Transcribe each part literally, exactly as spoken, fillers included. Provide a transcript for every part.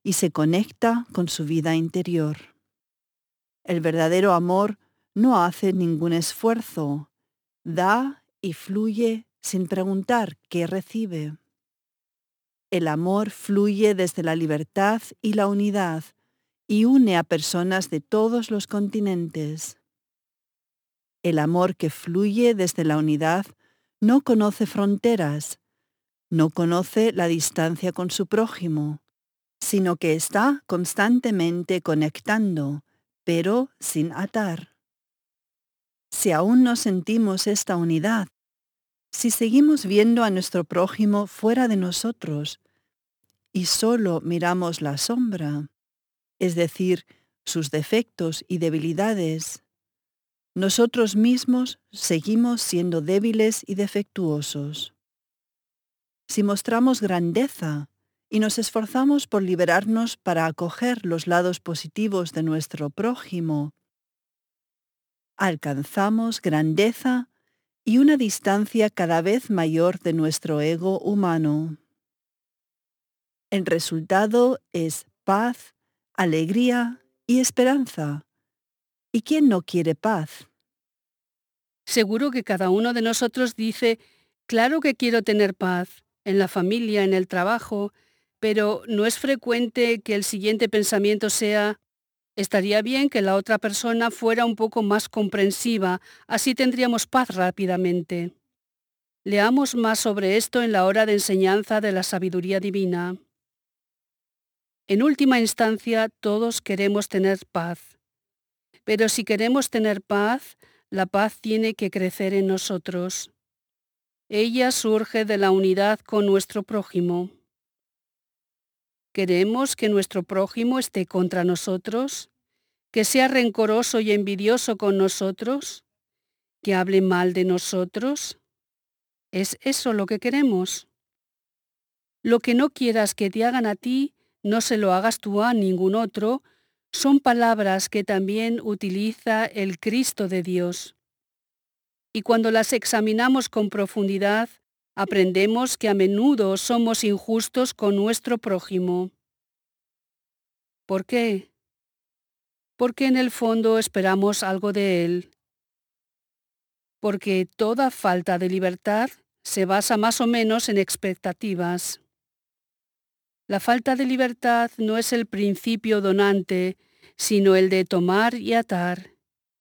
y se conecta con su vida interior. El verdadero amor no hace ningún esfuerzo, da y fluye sin preguntar qué recibe. El amor fluye desde la libertad y la unidad y une a personas de todos los continentes. El amor que fluye desde la unidad no conoce fronteras, no conoce la distancia con su prójimo, sino que está constantemente conectando, pero sin atar. Si aún no sentimos esta unidad, si seguimos viendo a nuestro prójimo fuera de nosotros y solo miramos la sombra, es decir, sus defectos y debilidades, nosotros mismos seguimos siendo débiles y defectuosos. Si mostramos grandeza y nos esforzamos por liberarnos para acoger los lados positivos de nuestro prójimo, alcanzamos grandeza y una distancia cada vez mayor de nuestro ego humano. El resultado es paz, alegría y esperanza. ¿Y quién no quiere paz? Seguro que cada uno de nosotros dice, claro que quiero tener paz, en la familia, en el trabajo, pero no es frecuente que el siguiente pensamiento sea, estaría bien que la otra persona fuera un poco más comprensiva, así tendríamos paz rápidamente. Leamos más sobre esto en la hora de enseñanza de la sabiduría divina. En última instancia, todos queremos tener paz. Pero si queremos tener paz, la paz tiene que crecer en nosotros. Ella surge de la unidad con nuestro prójimo. ¿Queremos que nuestro prójimo esté contra nosotros? ¿Que sea rencoroso y envidioso con nosotros? ¿Que hable mal de nosotros? ¿Es eso lo que queremos? Lo que no quieras que te hagan a ti, no se lo hagas tú a ningún otro, son palabras que también utiliza el Cristo de Dios. Y cuando las examinamos con profundidad, aprendemos que a menudo somos injustos con nuestro prójimo. ¿Por qué? Porque en el fondo esperamos algo de él. Porque toda falta de libertad se basa más o menos en expectativas. La falta de libertad no es el principio donante, sino el de tomar y atar.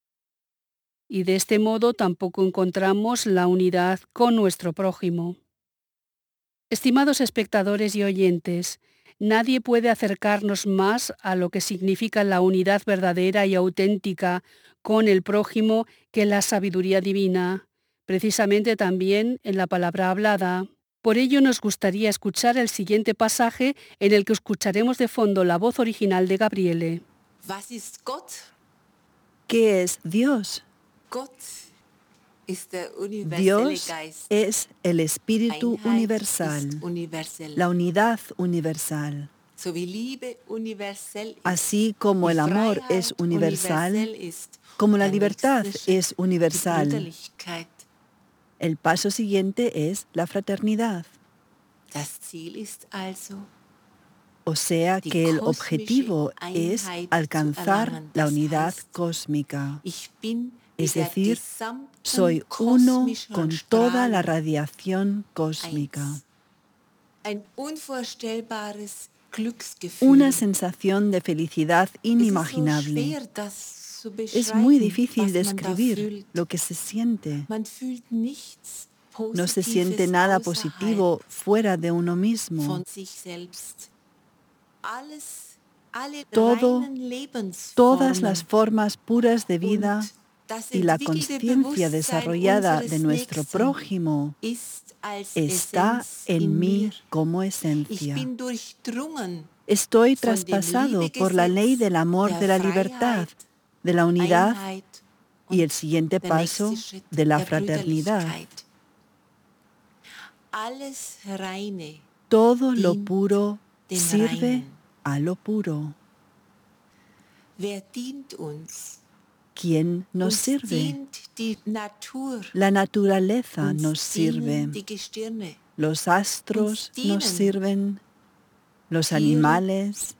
Y de este modo tampoco encontramos la unidad con nuestro prójimo. Estimados espectadores y oyentes, nadie puede acercarnos más a lo que significa la unidad verdadera y auténtica con el prójimo que la sabiduría divina, precisamente también en la palabra hablada. Por ello nos gustaría escuchar el siguiente pasaje en el que escucharemos de fondo la voz original de Gabriele. Was ist Gott? ¿Qué es Dios? Gott ist der universelle Dios Geist. es el Espíritu Einheit universal, ist universell. la unidad universal. So wie Liebe universell ist, Así como die el amor Freiheit es universal, universell ist, como la der libertad nächste Schritt, es universal. die Brüderlichkeit. El paso siguiente es la fraternidad. Das Ziel ist also, O sea die que el kosmische objetivo es Einheit alcanzar zu erlangen. la Das unidad heißt, cósmica. ich bin Es mit der decir, gesamten soy uno kosmischen con toda la Strahlung radiación cósmica. eins. Ein unvorstellbares Glücksgefühl. Una sensación de felicidad Es ist so inimaginable. schwer, das zu Es muy beschreiben, difícil was man da describir fühlt. lo que se siente. Man fühlt nichts No se Positives siente nada außerhalb positivo fuera de uno mismo. von sich selbst. Alles, alle Todo, reinen Lebensformen todas las formas puras de vida und das y la entwickelte conciencia Bewusstsein desarrollada unseres de nuestro Nächsten prójimo ist als está Essenz en in mí mir. como Ich esencia. bin durchdrungen Estoy von dem traspasado por la ley Liebegesetz del amor der de la libertad, Freiheit, de la unidad Einheit y el und siguiente der paso nächste Schritt de la der fraternidad. Brüderlichkeit. Alles Reine Todo lo dient puro dem sirve Reinen. a lo puro. Wer dient uns? ¿Quién nos Uns sirve? dient die Natur, La naturaleza uns nos dienen sirve. die Gestirne, Los astros Uns dienen nos sirven. Los Tiere, animales,